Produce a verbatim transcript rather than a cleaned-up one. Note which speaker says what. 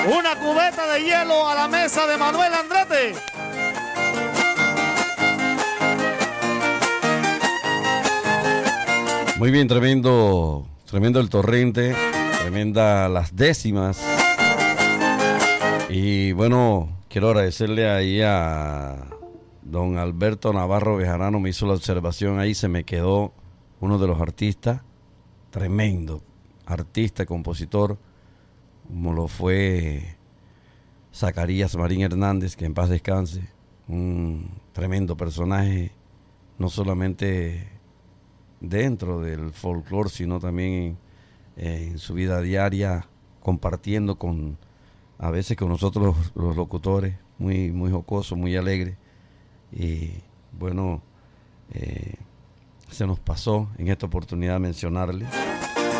Speaker 1: Una cubeta de hielo a la mesa de Manuel Andrete.
Speaker 2: Muy bien, tremendo, tremendo el torrente, tremenda las décimas. Y bueno, quiero agradecerle ahí a don Alberto Navarro Bejarano, me hizo la observación ahí, se me quedó uno de los artistas, tremendo artista, compositor, como lo fue Zacarías Marín Hernández, que en paz descanse, un tremendo personaje, no solamente dentro del folclore, sino también en, en su vida diaria, compartiendo con, a veces con nosotros los, los locutores, muy, muy jocoso, muy alegre, y bueno, eh, se nos pasó en esta oportunidad mencionarle.